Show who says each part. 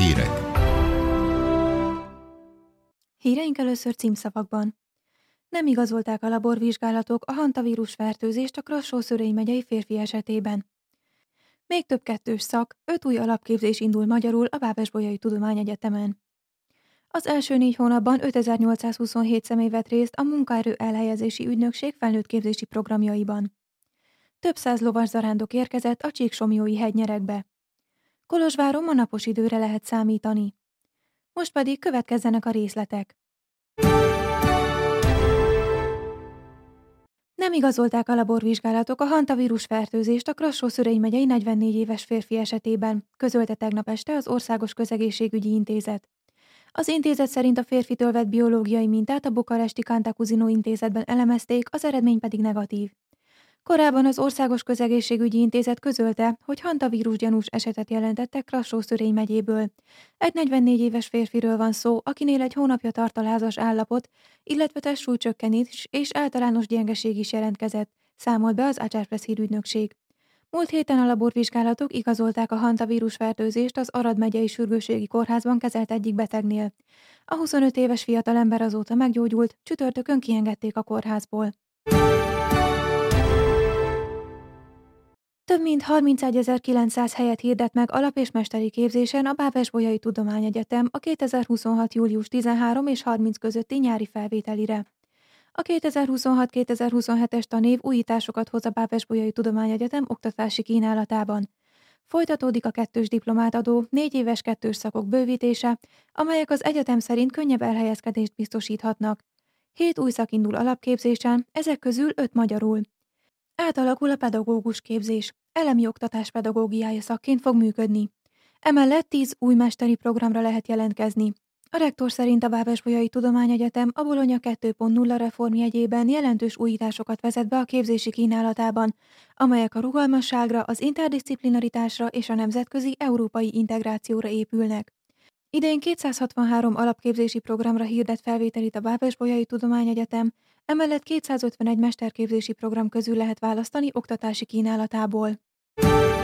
Speaker 1: Hírek.
Speaker 2: Híreink először címszavakban. Nem igazolták a laborvizsgálatok a hantavírus fertőzést a Krassó-Szörényi megyei férfi esetében. Még több kettős szak, 5 új alapképzés indul magyarul a Bábesbolyai Tudományegyetemen. Az első 4 hónapban 5827 személy vett részt a munkaerő elhelyezési ügynökség felnőttképzési programjaiban. Több száz lovas zarándok érkezett a Csíksomlyói hegynyerekbe. Kolozsváron ma napos időre lehet számítani. Most pedig következzenek a részletek. Nem igazolták a laborvizsgálatok a hantavírus fertőzést a Krassó-Szörényi megyei 44 éves férfi esetében, közölte tegnap este az Országos Közegészségügyi Intézet. Az intézet szerint a férfitől vett biológiai mintát a bukaresti Cantacuzino intézetben elemezték, az eredmény pedig negatív. Korábban az Országos Közegészségügyi Intézet közölte, hogy hantavírus gyanús esetet jelentettek Krassó-Szörényi megyéből. Egy 44 éves férfiről van szó, akinél egy hónapja tart a lázas állapot, illetve testsúlycsökkenés és általános gyengeség is jelentkezett, számolt be az Agyárpress hírügynökség. Múlt héten a laborvizsgálatok igazolták a hantavírus fertőzést az Arad megyei sürgősségi kórházban kezelt egyik betegnél. A 25 éves fiatalember azóta meggyógyult, csütörtökön kiengedték a kórházból. Több mint 31.900 helyet hirdet meg alap- és mesteri képzésen a Bábesbolyai Tudományegyetem a 2026. július 13 és 30 közötti nyári felvételire. A 2026-2027-es tanév újításokat hoz a Bábesbolyai Tudományegyetem oktatási kínálatában. Folytatódik a kettős diplomát adó 4 éves kettős szakok bővítése, amelyek az egyetem szerint könnyebb elhelyezkedést biztosíthatnak. 7 új szak indul alapképzésen, ezek közül 5 magyarul. Átalakul a pedagógus képzés, elemi oktatás pedagógiája szakként fog működni. Emellett 10 új mesteri programra lehet jelentkezni. A rektor szerint a Bábesbolyai Tudományegyetem a Bologna 2.0 reformjegyében jelentős újításokat vezet be a képzési kínálatában, amelyek a rugalmasságra, az interdisziplinaritásra és a nemzetközi európai integrációra épülnek. Idén 263 alapképzési programra hirdet felvételit a Bábesbolyai Tudományegyetem, emellett 251 mesterképzési program közül lehet választani oktatási kínálatából.